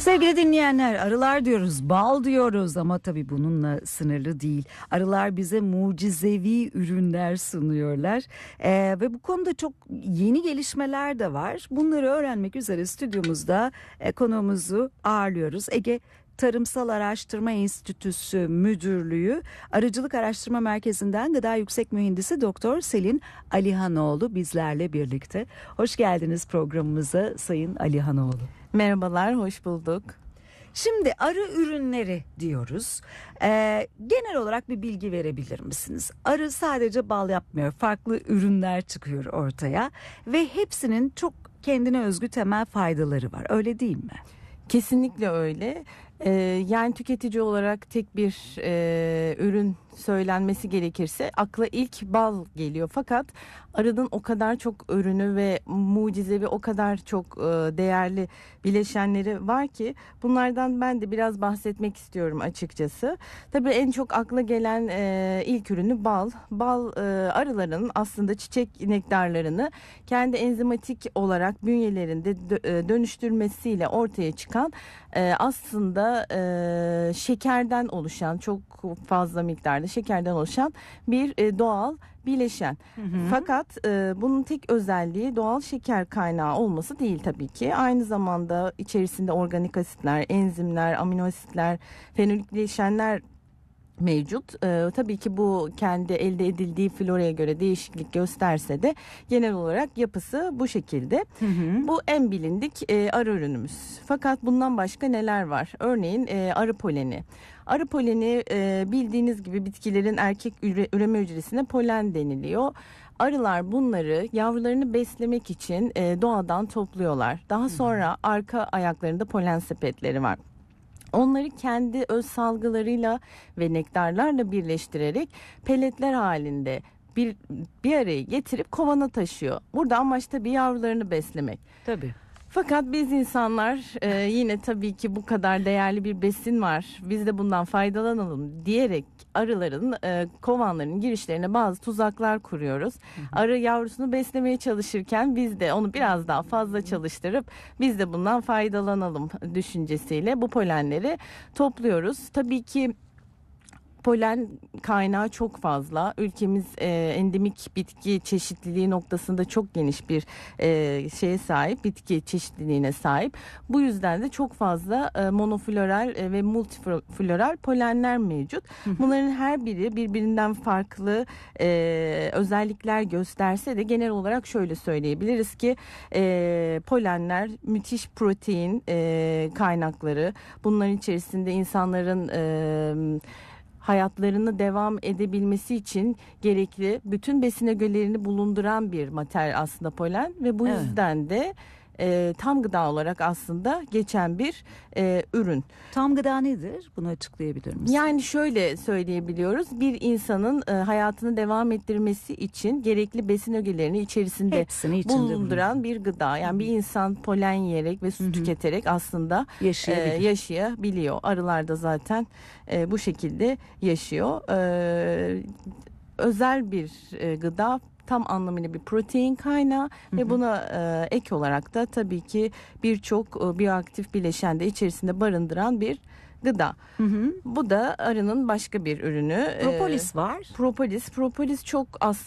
Sevgili dinleyenler, arılar diyoruz, bal diyoruz ama tabii bununla sınırlı değil. Arılar bize mucizevi ürünler sunuyorlar ve bu konuda çok yeni gelişmeler de var. Bunları öğrenmek üzere stüdyomuzda konuğumuzu ağırlıyoruz. Ege Tarımsal Araştırma Enstitüsü Müdürlüğü Arıcılık Araştırma Merkezi'nden Gıda Yüksek Mühendisi Doktor Selin Alihanoğlu bizlerle birlikte. Hoş geldiniz programımıza Sayın Alihanoğlu. Merhabalar, hoş bulduk. Şimdi arı ürünleri diyoruz. Genel olarak bir bilgi verebilir misiniz? Arı sadece bal yapmıyor, farklı ürünler çıkıyor ortaya ve hepsinin çok kendine özgü temel faydaları var. Öyle değil mi? Kesinlikle öyle. Yani tüketici olarak tek bir ürün söylenmesi gerekirse akla ilk bal geliyor. Fakat arının o kadar çok ürünü ve mucizevi, o kadar çok değerli bileşenleri var ki bunlardan ben de biraz bahsetmek istiyorum açıkçası. Tabii en çok akla gelen ilk ürünü bal. Bal arıların aslında çiçek nektarlarını kendi enzimatik olarak bünyelerinde dönüştürmesiyle ortaya çıkan aslında şekerden oluşan, çok fazla miktarda şekerden oluşan bir doğal bileşen. Hı hı. Fakat bunun tek özelliği doğal şeker kaynağı olması değil tabii ki. Aynı zamanda içerisinde organik asitler, enzimler, amino asitler, fenolik bileşenler mevcut. Tabii ki bu kendi elde edildiği floraya göre değişiklik gösterse de genel olarak yapısı bu şekilde. Hı hı. Bu en bilindik arı ürünümüz. Fakat bundan başka neler var? Örneğin arı poleni. Arı poleni bildiğiniz gibi bitkilerin erkek üreme hücresine polen deniliyor. Arılar bunları yavrularını beslemek için doğadan topluyorlar. Daha sonra arka ayaklarında polen sepetleri var. Onları kendi öz salgılarıyla ve nektarlarla birleştirerek peletler halinde bir araya getirip kovana taşıyor. Burada amaç tabii yavrularını beslemek. Tabii. Fakat biz insanlar yine tabii ki bu kadar değerli bir besin var, biz de bundan faydalanalım diyerek arıların kovanların girişlerine bazı tuzaklar kuruyoruz. Hı hı. Arı yavrusunu beslemeye çalışırken biz de onu biraz daha fazla çalıştırıp biz de bundan faydalanalım düşüncesiyle bu polenleri topluyoruz. Tabii ki polen kaynağı çok fazla. Ülkemiz endemik bitki çeşitliliği noktasında çok geniş bir şeye sahip, bitki çeşitliliğine sahip. Bu yüzden de çok fazla monofloral ve multifloral polenler mevcut. Bunların her biri birbirinden farklı özellikler gösterse de genel olarak şöyle söyleyebiliriz ki polenler müthiş protein kaynakları. Bunların içerisinde insanların hayatlarını devam edebilmesi için gerekli bütün besin ögelerini bulunduran bir materyal aslında polen ve bu yüzden de tam gıda olarak aslında geçen bir ürün. Tam gıda nedir? Bunu açıklayabilir misin? Yani şöyle söyleyebiliyoruz. Bir insanın hayatını devam ettirmesi için gerekli besin ögelerini içerisinde bulunduran bir gıda. Yani bir insan polen yiyerek ve su tüketerek aslında yaşayabiliyor. Arılar da zaten bu şekilde yaşıyor. Özel bir gıda. Tam anlamıyla bir protein kaynağı ve buna ek olarak da tabii ki birçok biyoaktif bileşen de içerisinde barındıran bir gıda. Hı hı. Bu da arının başka bir ürünü. Propolis var. Propolis çok aslında